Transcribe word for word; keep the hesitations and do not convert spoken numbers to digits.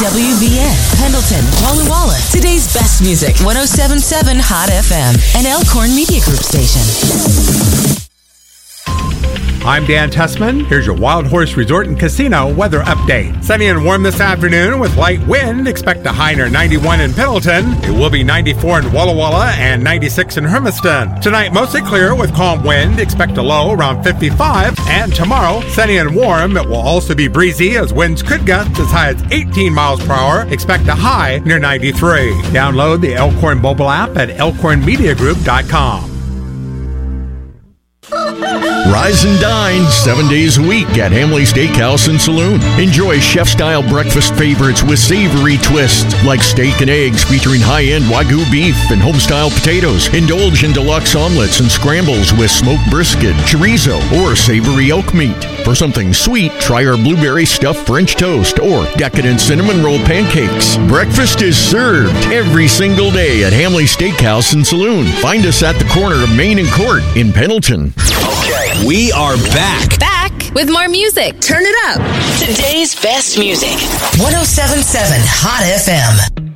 W B N, Pendleton, Walla Walla. Today's best music, one oh seven point seven Hot F M, an Elkhorn Media Group station. I'm Dan Tessman. Here's your Wild Horse Resort and Casino weather update. Sunny and warm this afternoon with light wind. Expect a high near ninety-one in Pendleton. It will be ninety-four in Walla Walla and ninety-six in Hermiston. Tonight, mostly clear with calm wind. Expect a low around fifty-five. And tomorrow, sunny and warm. It will also be breezy as winds could gust as high as eighteen miles per hour. Expect a high near ninety-three. Download the Elkhorn mobile app at elkhorn media group dot com. Rise and dine seven days a week at Hamley Steakhouse and Saloon. Enjoy chef-style breakfast favorites with savory twists like steak and eggs featuring high-end Wagyu beef and home-style potatoes. Indulge in deluxe omelets and scrambles with smoked brisket, chorizo, or savory elk meat. For something sweet, try our blueberry stuffed French toast or decadent cinnamon roll pancakes. Breakfast is served every single day at Hamley Steakhouse and Saloon. Find us at the corner of Main and Court in Pendleton. Okay, we are back. Back with more music. Turn it up. Today's best music, one oh seven point seven Hot F M.